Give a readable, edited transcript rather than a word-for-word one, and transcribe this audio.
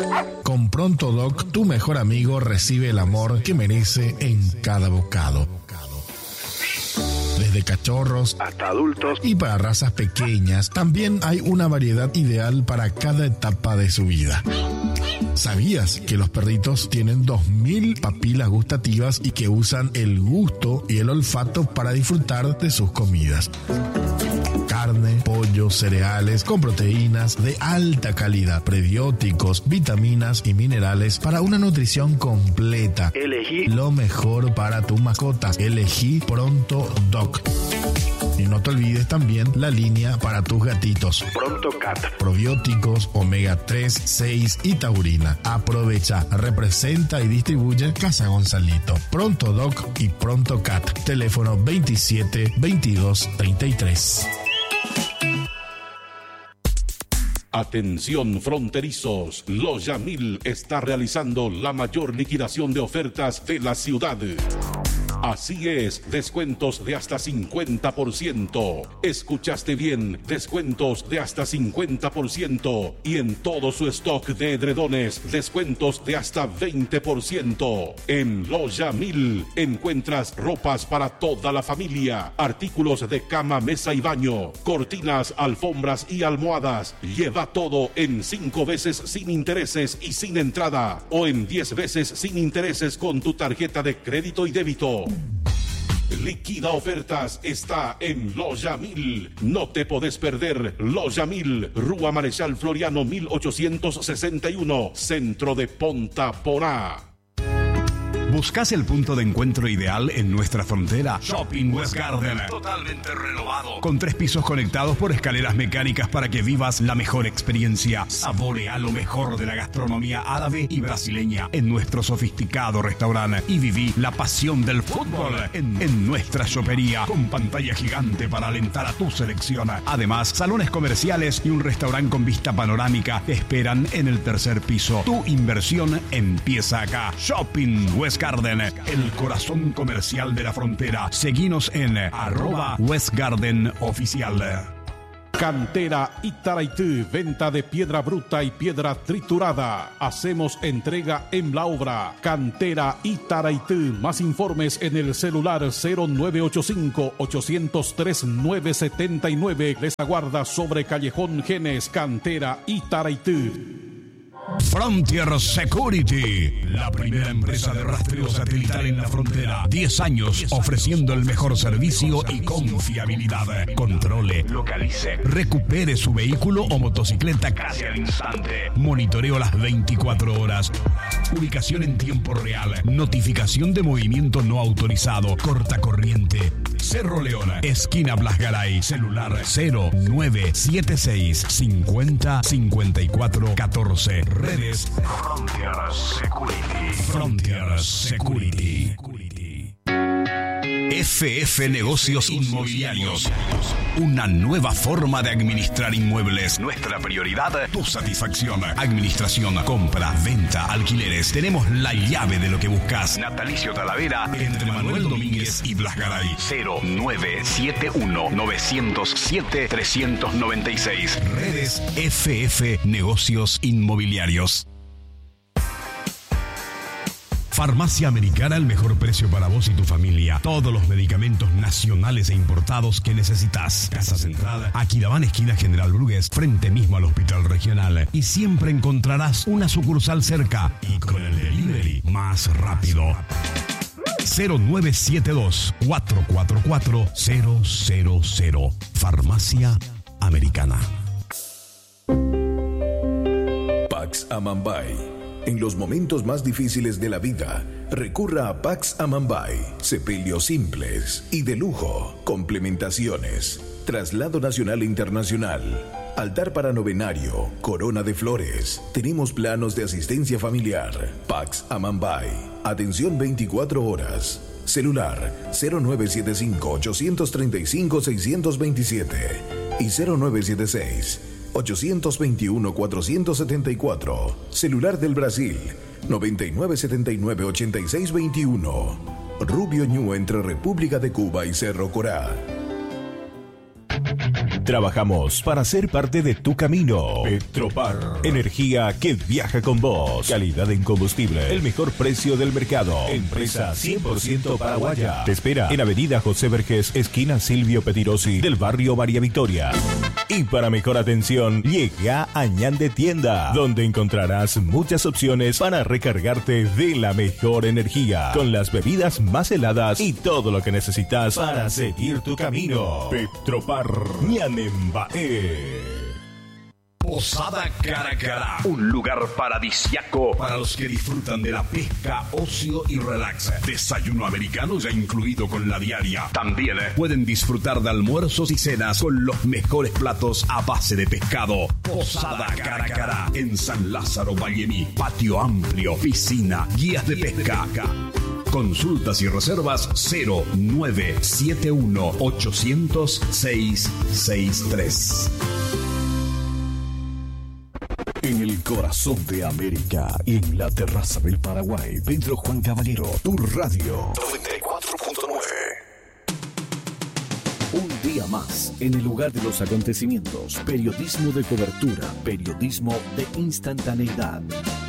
Con Pronto Doc, tu mejor amigo recibe el amor que merece en cada bocado. Desde cachorros hasta adultos y para razas pequeñas, también hay una variedad ideal para cada etapa de su vida. ¿Sabías que los perritos tienen 2000 papilas gustativas y que usan el gusto y el olfato para disfrutar de sus comidas? Carne, pollo, cereales con proteínas de alta calidad, prebióticos, vitaminas y minerales para una nutrición completa. Elegí lo mejor para tu mascota. Elegí Pronto Doc. Y no te olvides también la línea para tus gatitos. Pronto Cat. Probióticos, omega 3, 6 y taurina. Aprovecha, representa y distribuye Casa Gonzalito. Pronto Doc y Pronto Cat. Teléfono 27 22 33. Atención fronterizos, Los Yamil está realizando la mayor liquidación de ofertas de la ciudad. Así es, descuentos de hasta 50%. Escuchaste bien, descuentos de hasta 50%. Y en todo su stock de edredones, descuentos de hasta 20%. En Los Yamil encuentras ropas para toda la familia, artículos de cama, mesa y baño, cortinas, alfombras y almohadas. Lleva todo en 5 veces sin intereses y sin entrada, o en 10 veces sin intereses con tu tarjeta de crédito y débito. Liquida ofertas está en Los Yamil. No te podés perder Los Yamil, Rúa Marechal Floriano 1861, centro de Ponta Porá. ¿Buscas el punto de encuentro ideal en nuestra frontera? Shopping West Garden, totalmente renovado, con 3 pisos conectados por escaleras mecánicas para que vivas la mejor experiencia. Saborea lo mejor de la gastronomía árabe y brasileña en nuestro sofisticado restaurante y viví la pasión del fútbol en nuestra shoppería, con pantalla gigante para alentar a tu selección. Además, salones comerciales y un restaurante con vista panorámica te esperan en el 3er piso. Tu inversión empieza acá. Shopping West Garden, el corazón comercial de la frontera. Seguinos en @WestGardenOficial. Cantera Itaraitú, venta de piedra bruta y piedra triturada. Hacemos entrega en la obra. Cantera Itaraitú. Más informes en el celular 0985-803-979. Les aguarda sobre Callejón Genes. Cantera Itaraitú. Frontier Security, la primera empresa de rastreo satelital en la frontera. 10 años ofreciendo el mejor servicio y confiabilidad. Controle, localice, recupere su vehículo o motocicleta casi al instante. Monitoreo las 24 horas. Ubicación en tiempo real. Notificación de movimiento no autorizado. Cortacorriente. Cerro León, esquina Blasgaray. Celular 0976 50 54 14. Redes Frontier Security. Frontier Security. FF Negocios Inmobiliarios. Una nueva forma de administrar inmuebles. Nuestra prioridad, tu satisfacción. Administración, compra, venta, alquileres. Tenemos la llave de lo que buscas. Natalicio Talavera, entre Manuel Domínguez y Blasgaray. 0971-907-396. Redes FF Negocios Inmobiliarios. Farmacia Americana, el mejor precio para vos y tu familia. Todos los medicamentos nacionales e importados que necesitas. Casa Central, Aquidabán, esquina General Brugués, frente mismo al Hospital Regional. Y siempre encontrarás una sucursal cerca y con el delivery más rápido. 0972-444-000. Farmacia Americana. Pax Amambay. En los momentos más difíciles de la vida, recurra a Pax Amambay. Sepelios simples y de lujo. Complementaciones. Traslado nacional e internacional. Altar para novenario. Corona de flores. Tenemos planos de asistencia familiar. Pax Amambay. Atención 24 horas. Celular 0975-835-627 y 0976-821-474. Celular del Brasil 9979-8621. Rubio Ñu entre República de Cuba y Cerro Corá. Trabajamos para ser parte de tu camino. Petropar. Energía que viaja con vos. Calidad en combustible. El mejor precio del mercado. Empresa 100% paraguaya. Te espera en Avenida José Vergés, esquina Silvio Petirosi, del barrio María Victoria. Y para mejor atención, llega a Ñande Tienda, donde encontrarás muchas opciones para recargarte de la mejor energía, con las bebidas más heladas y todo lo que necesitas para seguir tu camino. Petropar Ñanembae. Posada Caracará, un lugar paradisiaco para los que disfrutan de la pesca, ocio y relax. Desayuno americano ya incluido con la diaria. También pueden disfrutar de almuerzos y cenas con los mejores platos a base de pescado. Posada Caracará, en San Lázaro Vallemí. Patio amplio, piscina, guías de pesca. Consultas y reservas 0971 800 663. En el corazón de América, en la terraza del Paraguay, Pedro Juan Caballero, tu radio 94.9. Un día más, en el lugar de los acontecimientos, periodismo de cobertura, periodismo de instantaneidad.